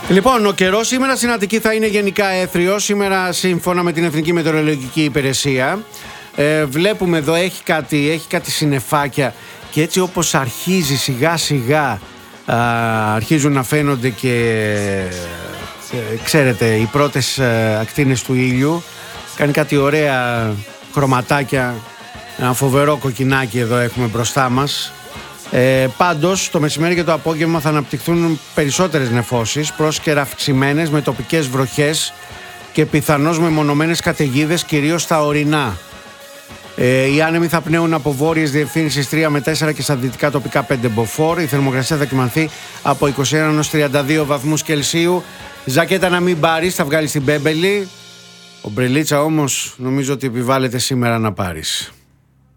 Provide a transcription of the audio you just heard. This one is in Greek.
Λοιπόν, ο καιρός σήμερα στην Αττική θα είναι γενικά έθριος. Σήμερα, σύμφωνα με την Εθνική Μετεωρολογική Υπηρεσία, βλέπουμε εδώ έχει κάτι συννεφάκια και έτσι όπως αρχίζει σιγά σιγά αρχίζουν να φαίνονται και ξέρετε οι πρώτες ακτίνες του ήλιου. Κάνει κάτι ωραία χρωματάκια, ένα φοβερό κοκκινάκι εδώ έχουμε μπροστά μας. Πάντως το μεσημέρι και το απόγευμα θα αναπτυχθούν περισσότερες νεφώσεις, πρόσκαιρα αυξημένες με τοπικές βροχές και πιθανώς μεμονωμένες καταιγίδες, κυρίως στα ορεινά. Οι άνεμοι θα πνέουν από βόρειες διευθύνσεις 3 με 4 και στα δυτικά τοπικά 5 μποφόρ. Η θερμοκρασία θα κυμανθεί από 21 έως 32 βαθμούς Κελσίου. Ζακέτα να μην πάρεις, θα βγάλεις την μπέμπελη. Ομπρελίτσα όμως νομίζω ότι επιβάλλεται σήμερα να πάρεις.